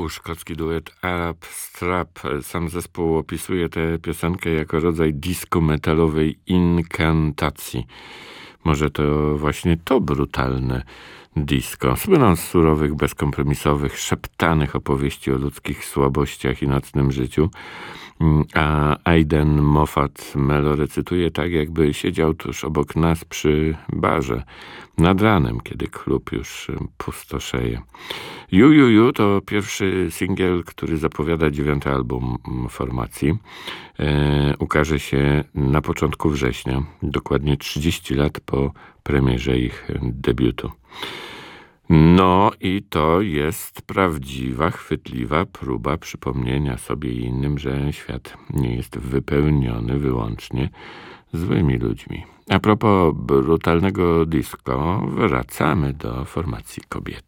szkocki duet Arab Strap. Sam zespół opisuje tę piosenkę jako rodzaj disco-metalowej inkantacji. Może to właśnie to brutalne disco. Słyną z surowych, bezkompromisowych, szeptanych opowieści o ludzkich słabościach i nocnym życiu. A Aidan Moffat Melo recytuje tak, jakby siedział tuż obok nas przy barze nad ranem, kiedy klub już pustoszeje. You to pierwszy singiel, który zapowiada 9. album formacji. Ukaże się na początku września, dokładnie 30 lat po premierze ich debiutu. No i to jest prawdziwa, chwytliwa próba przypomnienia sobie i innym, że świat nie jest wypełniony wyłącznie złymi ludźmi. A propos brutalnego disco, wracamy do formacji kobiety.